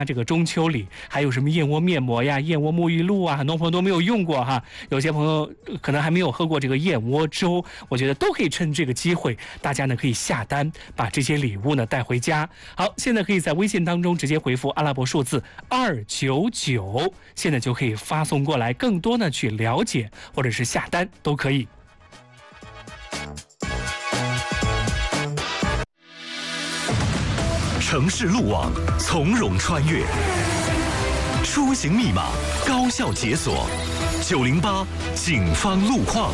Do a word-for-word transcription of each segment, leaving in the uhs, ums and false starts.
这个中秋里还有什么燕窝面膜呀、燕窝沐浴露啊，很多朋友都没有用过哈。有些朋友可能还没有喝过这个燕窝粥，我觉得都可以趁这个机会，大家呢可以下单，把这些礼物呢带回家。好，现在可以在微信当中直接回复阿拉伯数字二九九，现在就可以发送过来，更多呢去了解或者是下单都可以。 城市路网从容穿越，出行密码高效解锁。九零八警方路况。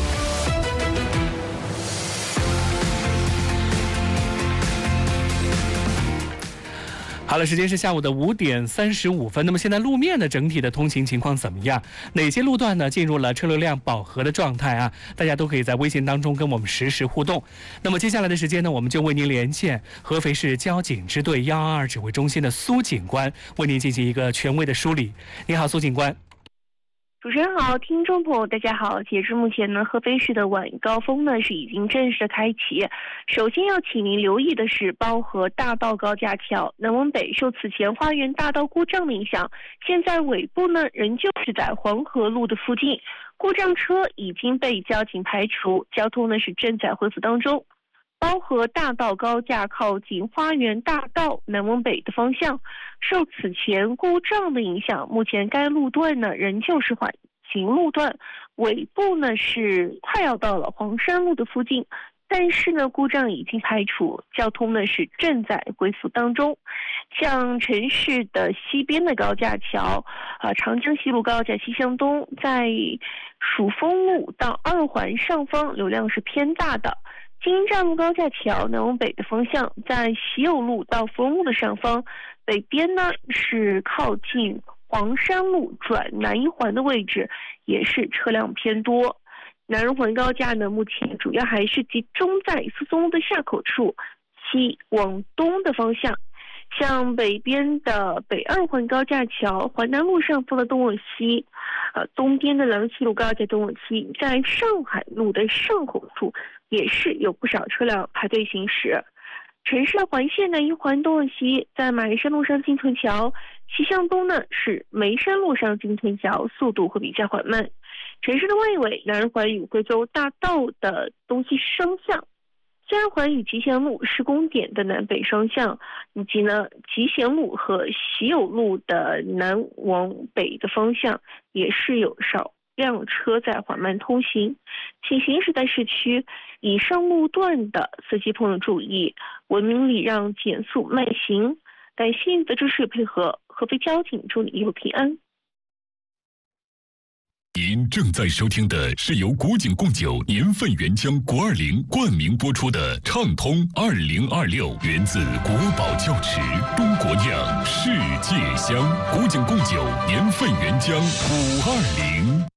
好了，时间是下午的五点三十五分。那么现在路面的整体的通行情况怎么样？哪些路段呢进入了车流量饱和的状态啊？大家都可以在微信当中跟我们实时互动。那么接下来的时间呢，我们就为您连线合肥市交警支队一二二指挥中心的苏警官，为您进行一个权威的梳理。你好，苏警官。 主持人好，听众朋友大家好。截至目前呢，合肥市的晚高峰呢是已经正式的开启。首先要请您留意的是包河大道高架桥南往北受此前花园大道故障的影响，现在尾部呢仍旧是在黄河路的附近，故障车已经被交警排除，交通呢是正在恢复当中。包河大道高架靠近花园大道南往北的方向，受此前故障的影响，目前该路段呢仍旧是缓行路段，尾部呢是快要到了黄山路的附近，但是呢故障已经排除，交通呢是正在恢复当中。像城市的西边的高架桥啊、呃，长江西路高架西向东，在蜀峰路到二环上方流量是偏大的。金站路高架桥南往北的方向，在喜友路到芙蓉路的上方，北边呢是靠近黄山路转南一环的位置，也是车辆偏多。南二环高架呢，目前主要还是集中在思松路的下口处，西往东的方向。像北边的北二环高架桥、环南路上方的东往西，呃，东边的廊西路高架东往西，在上海路的上口处也是有不少车辆排队行驶。城市的环线南一环东往西，在马鞍山路上进屯桥，西向东呢是眉山路上进屯桥，速度会比较缓慢。城市的外围南二环与贵州大道的东西双向，三二环与吉祥路施工点的南北双向，以及呢吉祥路和喜友路的南往北的方向，也是有少辆车在缓慢通行。请行驶在市区以上路段的司机朋友注意，文明礼让，减速慢行。感谢您的支持配合，合肥交警祝你一路平安。 您正在收听的是由古井贡酒年份原浆国二零冠名播出的畅通二零二六，源自国宝窖池，中国酿，世界香。古井贡酒年份原浆五二零。